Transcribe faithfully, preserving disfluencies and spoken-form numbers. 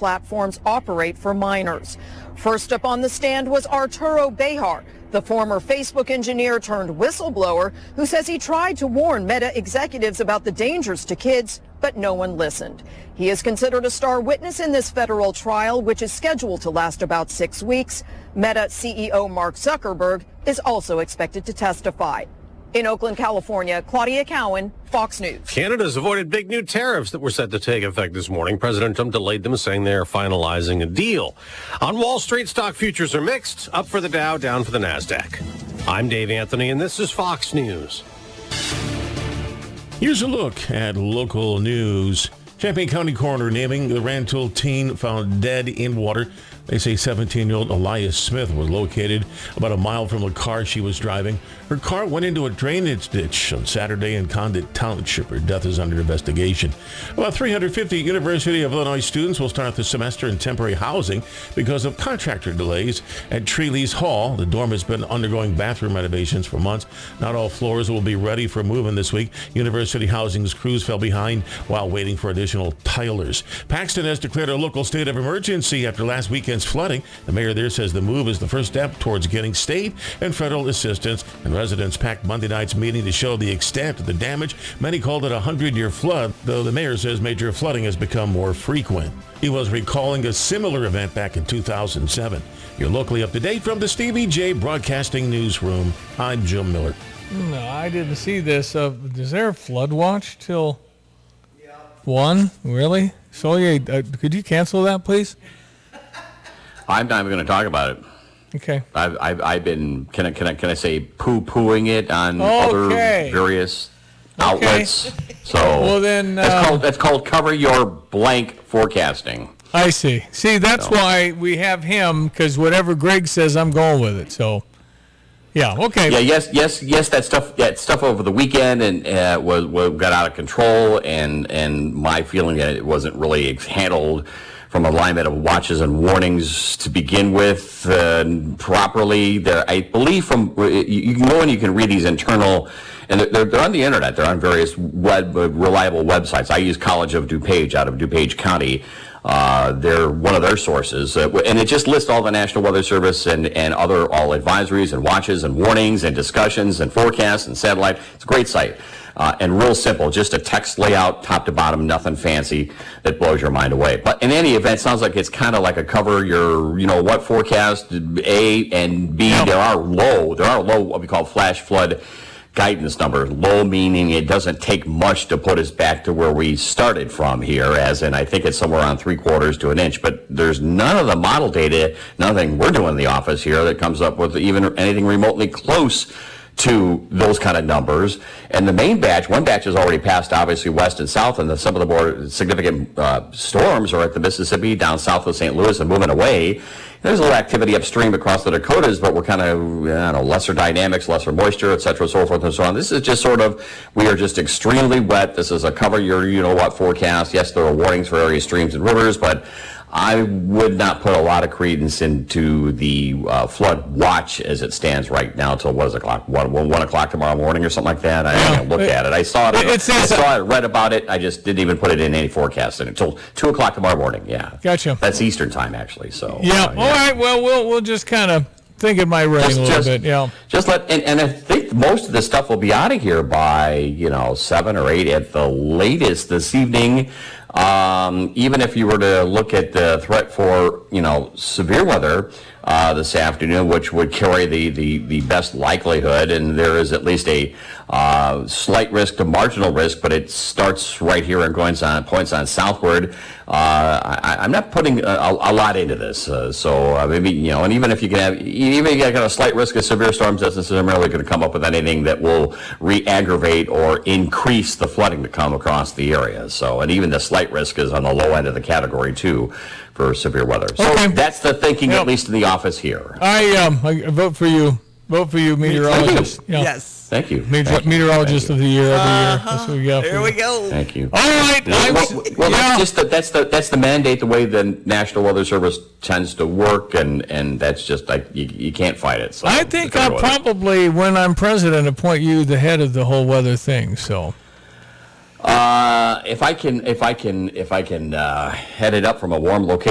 platforms operate for minors. First up on the stand was Arturo Bejar, the former Facebook engineer turned whistleblower who says he tried to warn Meta executives about the dangers to kids, but no one listened. He is considered a star witness in this federal trial, which is scheduled to last about six weeks. Meta C E O Mark Zuckerberg is also expected to testify. In Oakland, California, Claudia Cowan, Fox News. Canada's avoided big new tariffs that were set to take effect this morning. President Trump delayed them, saying they are finalizing a deal. On Wall Street, stock futures are mixed, up for the Dow, down for the NASDAQ. I'm Dave Anthony, and this is Fox News. Here's a look at local news. Champaign County coroner naming the Rantoul teen found dead in water. They say seventeen-year-old Elias Smith was located about a mile from the car she was driving. Her car went into a drainage ditch on Saturday in Condit Township. Her death is under investigation. About three hundred fifty University of Illinois students will start the semester in temporary housing because of contractor delays at Treeley's Hall. The dorm has been undergoing bathroom renovations for months. Not all floors will be ready for move-in this week. University Housing's crews fell behind while waiting for additional tilers. Paxton has declared a local state of emergency after last weekend's flooding. The mayor there says the move is the first step towards getting state and federal assistance, and residents packed Monday night's meeting to show the extent of the damage. Many called it a hundred-year flood, though the mayor says major flooding has become more frequent. He was recalling a similar event back in two thousand seven. You're locally up to date from the Stevie J Broadcasting Newsroom. I'm Jim Miller. No, I didn't see this. Uh, is there a flood watch till yeah. one? Really? So, yeah, uh, could you cancel that, please? I'm not even going to talk about it. Okay. I've, I've, I've been, can I, can I, can I say poo-pooing it on okay. other various outlets? Okay. So well, then, uh, that's, called, that's called cover your blank forecasting. I see. See, that's so. why we have him, because whatever Greg says, I'm going with it. So, yeah, okay. Yeah, yes, yes, yes. That stuff, that stuff over the weekend and uh, was, was got out of control, and and my feeling that it wasn't really handled from alignment of watches and warnings to begin with uh, properly. There, I believe from you can go and you can read these internal, and they're, they're on the internet. They're on various web, reliable websites. I use College of DuPage out of DuPage County. Uh, they're one of their sources, uh, and it just lists all the National Weather Service and, and other all advisories and watches and warnings and discussions and forecasts and satellite. It's a great site. Uh, and real simple, just a text layout, top to bottom, nothing fancy that blows your mind away. But in any event, it sounds like it's kind of like a cover your, you know, what forecast, A and B. There are low, there are low, what we call flash flood guidance numbers. Low meaning it doesn't take much to put us back to where we started from here, as in I think it's somewhere around three quarters to an inch. But there's none of the model data, nothing we're doing in the office here that comes up with even anything remotely close to those kind of numbers. And the main batch, one batch has already passed, obviously, west and south, and the, some of the more significant uh, storms are at the Mississippi, down south of Saint Louis, and moving away. There's a little activity upstream across the Dakotas, but we're kind of, I don't know, lesser dynamics, lesser moisture, et cetera, so forth and so on. This is just sort of, we are just extremely wet. This is a cover your, you know what, forecast. Yes, there are warnings for various streams and rivers, but I would not put a lot of credence into the uh, flood watch as it stands right now till what is it o'clock? One, one o'clock tomorrow morning or something like that. I yeah. look at it. I saw it. it I saw it. Read about it. I just didn't even put it in any forecast until two o'clock tomorrow morning. Yeah. Gotcha. That's Eastern time actually. So. Yeah. Uh, All yeah. right. Well, we'll we'll just kind of think it might rain just, a little just, bit. Yeah. Just let and, and I think most of the stuff will be out of here by you know seven or eight at the latest this evening. Um, even if you were to look at the threat for, you know, severe weather uh, this afternoon, which would carry the, the, the best likelihood, and there is at least a uh, slight risk to marginal risk, but it starts right here and going on points on southward. Uh, I, I'm not putting a, a lot into this, uh, so uh, maybe, you know, and even if you can have, even if you got a slight risk of severe storms, that's necessarily going to come up with anything that will re-aggravate or increase the flooding to come across the area. So, and even the slight risk is on the low end of the category too for severe weather. So okay. That's the thinking, yep. at least in the office here. I um I vote for you. Vote for you, meteorologist. Thank you. Yeah. Yes. Thank you. Meteor- Thank you. meteorologist Thank of the year every uh-huh. year. That's what we got. There for we you. go. Thank you. All right. Well, was, well, well yeah. that's just the, that's the that's the mandate. The way the National Weather Service tends to work, and, and that's just like you, you can't fight it. So I think I'll probably, when I'm president, appoint you the head of the whole weather thing. So. Uh, if I can, if I can, if I can uh, head it up from a warm location.